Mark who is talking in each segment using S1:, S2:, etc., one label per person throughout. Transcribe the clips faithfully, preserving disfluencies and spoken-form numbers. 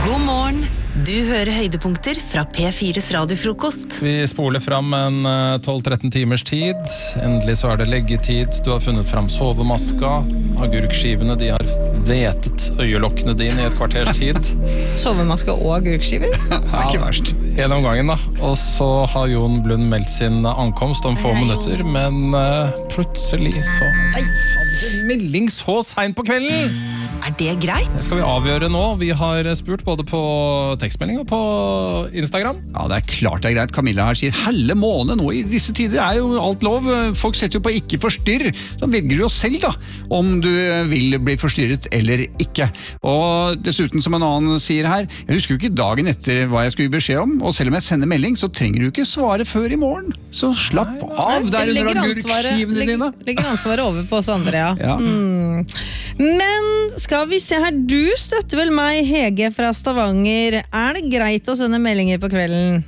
S1: God morgen. Du hører høydepunkter fra P fires radiofrokost.
S2: Vi spoler fram en tolv tretten timers tid. Endelig så er det leggetid. Du har funnet fram sovemaska. Agurkskivene, de har vetet øyelokkene dine i et kvarters tid.
S3: Sovemaske og agurkskiver?
S2: Ja, ikke verst. En om gangen da. Og så har Jon Blund meldt sin ankomst om få minutter, men uh, plutselig så... Fader, melding så sent på kvelden!
S1: Er det greit?
S2: Det skal vi avgjøre nå. Vi har spurt både på tekstmelding og på Instagram.
S4: Ja, det er klart det er greit. Camilla her sier, helle måne nå i disse tider er jo alt lov. Folk setter jo på ikke forstyrr. Da velger du jo selv da, om du vil bli forstyrret eller ikke. Og dessuten som en annen sier her, jeg husker jo ikke dagen etter hva jeg skulle gi beskjed om, og selv om jeg sender melding, så trenger du ikke svare før i morgen. Så slapp av der under agurkskivene dine.
S3: Legger ansvaret over på oss andre, ja.
S4: Ja.
S3: Mm. Men skal vi se her, du støtter vel meg, Hege fra Stavanger. Er det greit å sende meldinger på kvelden?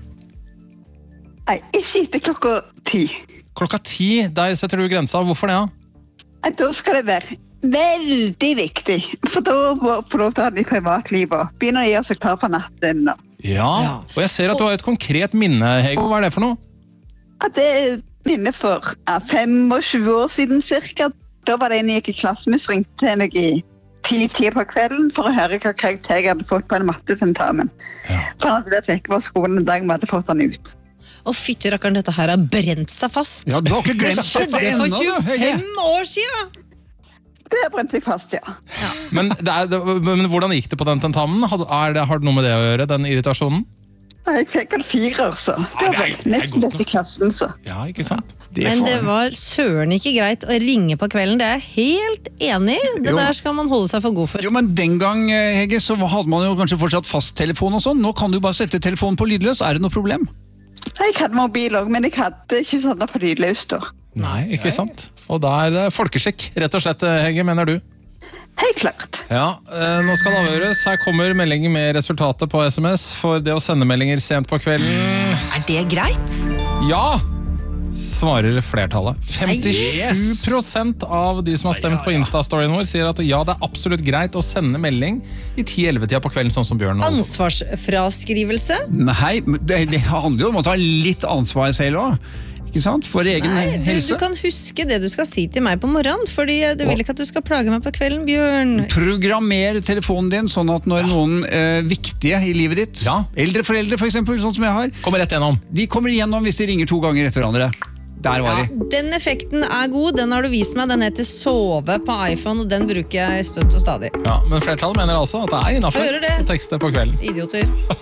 S5: Nei, ikke etter klokka ti.
S2: Klokka ti, der setter du grensa. Hvorfor det, ja?
S5: Nei, da skal det være veldig viktig. For da må jeg få lov til å ha det i privatlivet. Begynner å gjøre seg klar på natten.
S2: Ja, og jeg ser at du har et konkret minne, Hege. Hva er det for noe?
S5: At det er minne for ja, tjuefem år siden cirka. Da var det en jeg gikk i klasse med, ringte til meg i ti-tid på kvelden for å høre hva karakter jeg hadde fått på en mattetentamen. Ja. For han hadde vært på skolen en dag vi hadde fått han ut.
S3: Å fytti rakkeren, dette her har brent seg fast.
S4: Ja, du har ikke glemt
S3: det. Det skjedde for tjuefem år siden.
S5: Det har brent seg fast, ja.
S3: ja.
S2: Men, det er, det, men hvordan gikk det på den tentamen? Har, er det, har det noe med det å gjøre, den irritasjonen?
S5: Nei, jeg fikk en fire år, så. Det var ja, det er, nesten best i klassen, så.
S2: Ja, ikke sant?
S3: Det Men det var søren ikke greit å ringe på kvelden. Det er jeg helt enig i. Det jo. Der skal man holde seg for god for.
S4: Jo, men den gang, Hege, så hadde man jo kanskje fortsatt fasttelefon og sånn. Nå kan du bare sette telefonen på lydløs. Er det noe problem?
S5: Jeg hadde mobil også, men jeg hadde ikke sånn på lydløs da.
S2: Nei, ikke Nei. sant. Og da er det folkeskikk, rett og slett, Hege, mener du?
S5: Helt klart.
S2: Ja, nå skal det avgjøres. Her kommer melding med resultatet på sms for det å sende meldinger sent på kvelden.
S1: Er det greit?
S2: Ja, svarer flertallet. femtisju prosent av de som har stemt på Insta-storyen vår sier at ja, det er absolutt greit å sende melding i ti-elleve-tida på kvelden, sånn som Bjørn.
S3: Ansvarsfraskrivelse?
S4: Nei, det, det handler jo om å ta litt ansvar selv også. Ikke sant? For egen
S3: Nei, du,
S4: helse.
S3: Du kan huske det du skal si til meg på morgenen, fordi du vil ikke at du skal plage meg på kvelden, Bjørn.
S4: Programmer telefonen din sånn at når ja. noen eh, viktige i livet ditt, ja. eldre foreldre for eksempel, sånn som jeg har,
S2: kommer rett igjennom.
S4: De kommer igjennom hvis de ringer to ganger etter hverandre. Der var
S3: ja,
S4: de.
S3: Den effekten er god, den har du vist meg. Den heter Sove på iPhone, og den bruker jeg støtt og stadig.
S2: Ja, men flertallet mener altså at det er innenfor å tekste på kvelden.
S3: Idioter.